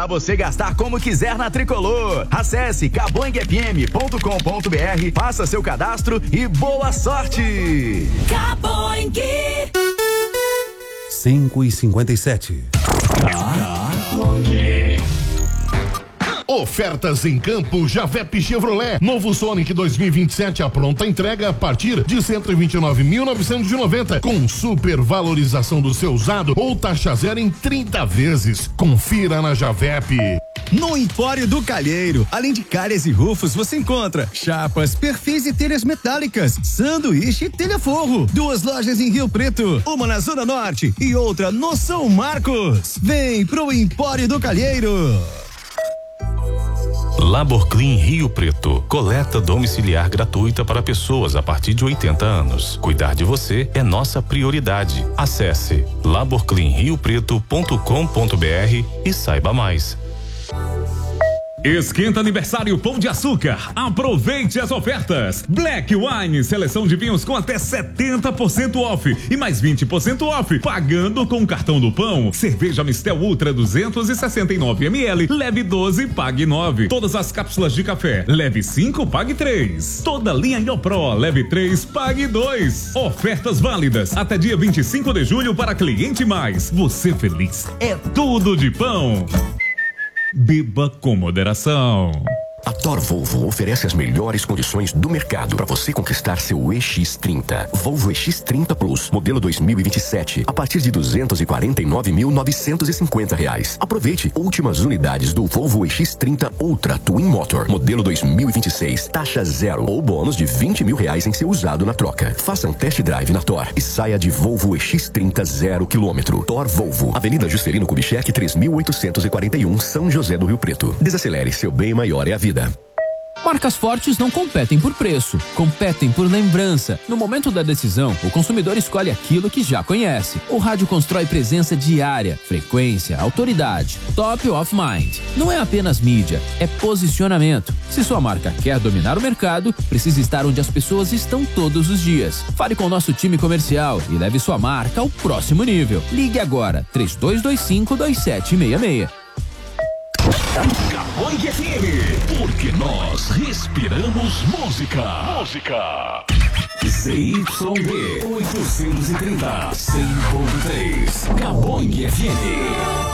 para você gastar como quiser na Tricolor. Acesse caboingfm.com.br, faça seu cadastro e boa sorte. Caboing. 5h57. Ofertas em campo Javep Chevrolet. Novo Sonic 2027 a pronta entrega a partir de 129.990 com super valorização do seu usado ou taxa zero em 30 vezes. Confira na Javep. No Empório do Calheiro, além de calhas e rufos, você encontra chapas, perfis e telhas metálicas, sanduíche e telha-forro. 2 lojas em Rio Preto, uma na Zona Norte e outra no São Marcos. Vem pro Empório do Calheiro. Laborclean Rio Preto, coleta domiciliar gratuita para pessoas a partir de 80 anos. Cuidar de você é nossa prioridade. Acesse laborcleanriopreto.com.br e saiba mais. Esquenta aniversário Pão de Açúcar. Aproveite as ofertas. Black Wine, seleção de vinhos com até 70% off e mais 20% off, pagando com o cartão do Pão. Cerveja Mistel Ultra 269 ml, leve 12, pague 9. Todas as cápsulas de café, leve 5, pague 3. Toda linha Iopro, leve 3, pague 2. Ofertas válidas até dia 25 de julho para cliente mais. Você feliz é tudo de Pão. Beba com moderação. A Thor Volvo oferece as melhores condições do mercado para você conquistar seu EX30. Volvo EX30 Plus, modelo 2027, a partir de R$ 249.950. Aproveite últimas unidades do Volvo EX30 Ultra Twin Motor, modelo 2026, taxa zero ou bônus de R$20 mil em seu usado na troca. Faça um test drive na Thor e saia de Volvo EX30 0 km. Thor Volvo, Avenida Juscelino Kubitschek 3841, São José do Rio Preto. Desacelere, seu bem maior é a vida. Marcas fortes não competem por preço, competem por lembrança. No momento da decisão, o consumidor escolhe aquilo que já conhece. O rádio constrói presença diária, frequência, autoridade, top of mind. Não é apenas mídia, é posicionamento. Se sua marca quer dominar o mercado, precisa estar onde as pessoas estão todos os dias. Fale com o nosso time comercial e leve sua marca ao próximo nível. Ligue agora, 3225-2766. Caboing FM, porque nós respiramos música. ZYD 830, 100.3, Caboing FM.